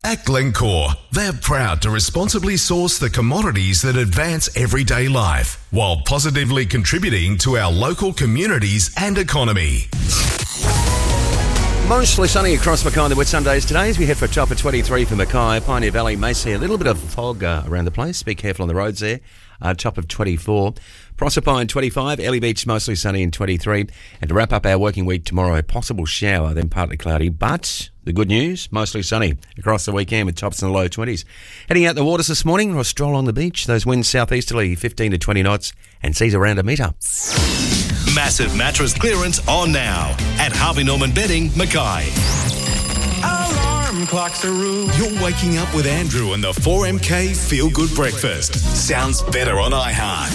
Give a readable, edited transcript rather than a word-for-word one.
At Glencore, they're proud to responsibly source the commodities that advance everyday life while positively contributing to our local communities and economy. Mostly sunny across Mackay on the wet Sundays today as we head for a top of 23 for Mackay. Pioneer Valley may see a little bit of fog around the place. Be careful on the roads there. Top of 24. Proserpine 25. Ellie Beach mostly sunny in 23. And to wrap up our working week tomorrow, possible shower, then partly cloudy. But the good news, mostly sunny across the weekend with tops in the low 20s. Heading out the waters this morning for a stroll on the beach. Those winds southeasterly 15 to 20 knots and seas around a metre. Massive mattress clearance on now at Harvey Norman Bedding, Mackay. Alarm clocks are rude. You're waking up with Andrew and the 4MK Feel Good Breakfast. Sounds better on iHeart.